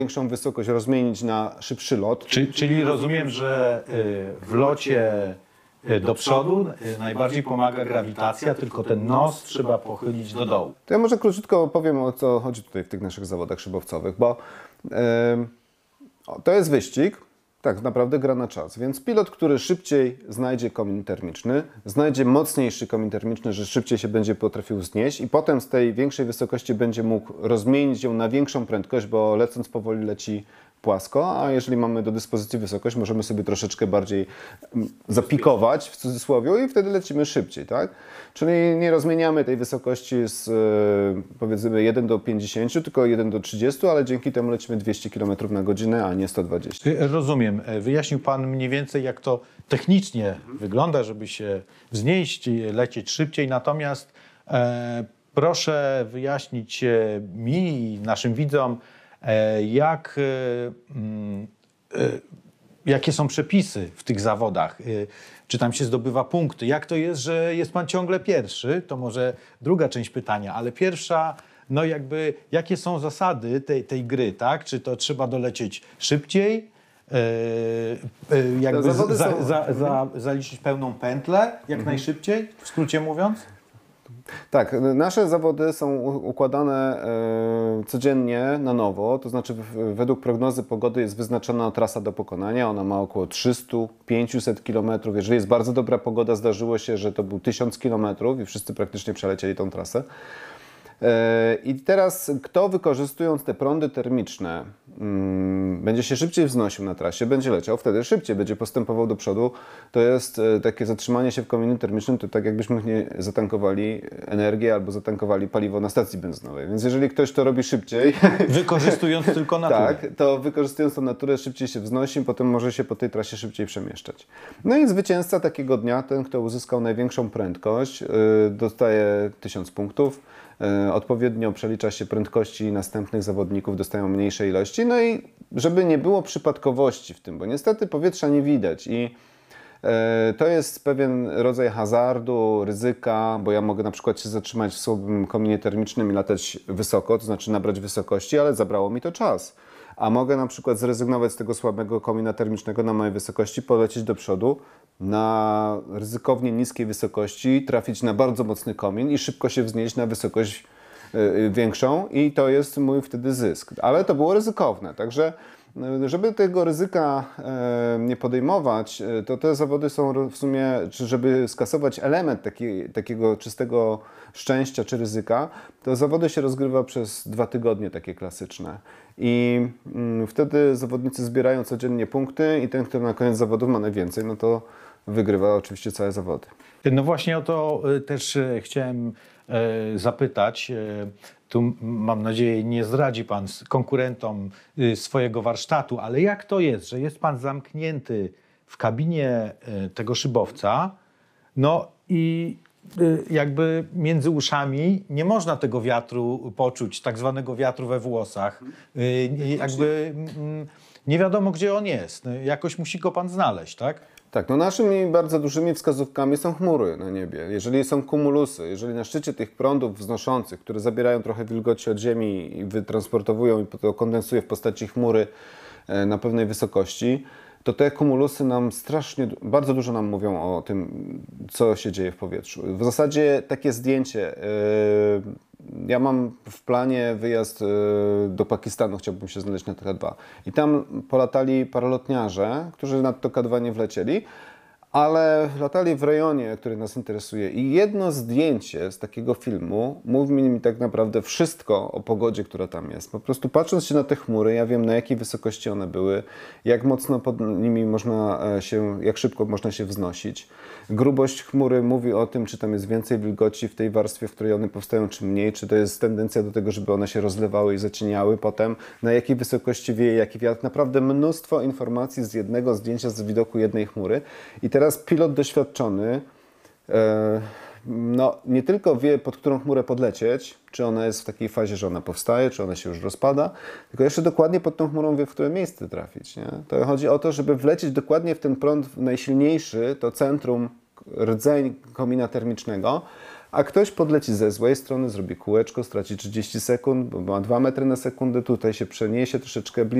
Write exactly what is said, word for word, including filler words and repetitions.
większą wysokość rozmienić na szybszy lot. Czyli, czyli rozumiem, że w locie do przodu najbardziej pomaga grawitacja, tylko ten nos trzeba pochylić do dołu. To ja może króciutko opowiem, o co chodzi tutaj w tych naszych zawodach szybowcowych, bo yy, to jest wyścig, tak naprawdę gra na czas, więc pilot, który szybciej znajdzie komin termiczny, znajdzie mocniejszy komin termiczny, że szybciej się będzie potrafił wznieść i potem z tej większej wysokości będzie mógł rozmienić ją na większą prędkość, bo lecąc powoli leci płasko, a jeżeli mamy do dyspozycji wysokość, możemy sobie troszeczkę bardziej zapikować w cudzysłowie i wtedy lecimy szybciej, tak? Czyli nie rozmieniamy tej wysokości z powiedzmy jeden do pięćdziesięciu, tylko jeden do trzydziestu, ale dzięki temu lecimy dwieście kilometrów na godzinę, a nie sto dwadzieścia. Rozumiem. Wyjaśnił Pan mniej więcej, jak to technicznie mhm. wygląda, żeby się wznieść, lecieć szybciej, natomiast e, proszę wyjaśnić mi i naszym widzom, Jak, jakie są przepisy w tych zawodach? Czy tam się zdobywa punkty? Jak to jest, że jest Pan ciągle pierwszy? To może druga część pytania, ale pierwsza, no jakby, jakie są zasady tej, tej gry, tak? Czy to trzeba dolecieć szybciej? Jakby za, za, za, za, zaliczyć pełną pętlę jak mhm. najszybciej, w skrócie mówiąc? Tak, nasze zawody są układane e, codziennie na nowo, to znaczy w, według prognozy pogody jest wyznaczona trasa do pokonania, ona ma około trzysta do pięciuset kilometrów, jeżeli jest bardzo dobra pogoda, zdarzyło się, że to był tysiąc kilometrów i wszyscy praktycznie przelecieli tą trasę. I teraz kto wykorzystując te prądy termiczne hmm, będzie się szybciej wznosił na trasie, będzie leciał wtedy szybciej, będzie postępował do przodu. To jest takie zatrzymanie się w kominie termicznym, to tak jakbyśmy nie zatankowali energię albo zatankowali paliwo na stacji benzynowej. Więc jeżeli ktoś to robi szybciej... Wykorzystując tylko naturę. Tak, to wykorzystując tą naturę szybciej się wznosi, potem może się po tej trasie szybciej przemieszczać. No i zwycięzca takiego dnia, ten kto uzyskał największą prędkość, yy, dostaje tysiąc punktów. Odpowiednio przelicza się prędkości następnych zawodników, dostają mniejsze ilości. No i żeby nie było przypadkowości w tym, bo niestety powietrza nie widać i e, to jest pewien rodzaj hazardu, ryzyka, bo ja mogę na przykład się zatrzymać w słabym kominie termicznym i latać wysoko, to znaczy nabrać wysokości, ale zabrało mi to czas. A mogę na przykład zrezygnować z tego słabego komina termicznego na małej wysokości, polecieć do przodu na ryzykownie niskiej wysokości, trafić na bardzo mocny komin i szybko się wznieść na wysokość y, większą i to jest mój wtedy zysk. Ale to było ryzykowne, także żeby tego ryzyka e, nie podejmować, to te zawody są w sumie, czy żeby skasować element taki, takiego czystego szczęścia czy ryzyka, to zawody się rozgrywa przez dwa tygodnie takie klasyczne. I mm, wtedy zawodnicy zbierają codziennie punkty i ten, kto na koniec zawodów ma najwięcej, no to wygrywa oczywiście całe zawody. No właśnie o to też chciałem zapytać. Tu mam nadzieję nie zdradzi Pan konkurentom swojego warsztatu, ale jak to jest, że jest Pan zamknięty w kabinie tego szybowca, no i jakby między uszami nie można tego wiatru poczuć, tak zwanego wiatru we włosach. Jakby nie wiadomo, gdzie on jest. Jakoś musi go Pan znaleźć, tak? Tak, no naszymi bardzo dużymi wskazówkami są chmury na niebie. Jeżeli są kumulusy, jeżeli na szczycie tych prądów wznoszących, które zabierają trochę wilgoci od ziemi i wytransportowują i to kondensuje w postaci chmury na pewnej wysokości, to te kumulusy nam strasznie, bardzo dużo nam mówią o tym, co się dzieje w powietrzu. W zasadzie takie zdjęcie, yy, ja mam w planie wyjazd yy, do Pakistanu, chciałbym się znaleźć na K dwa. I tam polatali paralotniarze, którzy na to K dwa nie wlecieli, ale latali w rejonie, który nas interesuje. I jedno zdjęcie z takiego filmu mówi mi tak naprawdę wszystko o pogodzie, która tam jest. Po prostu patrząc się na te chmury, ja wiem, na jakiej wysokości one były, jak mocno pod nimi można się, jak szybko można się wznosić. Grubość chmury mówi o tym, czy tam jest więcej wilgoci w tej warstwie, w której one powstają, czy mniej, czy to jest tendencja do tego, żeby one się rozlewały i zacieniały potem, na jakiej wysokości wieje, jaki wiatr. Naprawdę mnóstwo informacji z jednego zdjęcia, z widoku jednej chmury. I teraz pilot doświadczony e, no, nie tylko wie, pod którą chmurę podlecieć, czy ona jest w takiej fazie, że ona powstaje, czy ona się już rozpada, tylko jeszcze dokładnie pod tą chmurą wie, w które miejsce trafić. Nie? To chodzi o to, żeby wlecieć dokładnie w ten prąd najsilniejszy, to centrum, rdzeń komina termicznego, a ktoś podleci ze złej strony, zrobi kółeczko, straci trzydzieści sekund, bo ma dwa metry na sekundę, tutaj się przeniesie troszeczkę bliżej.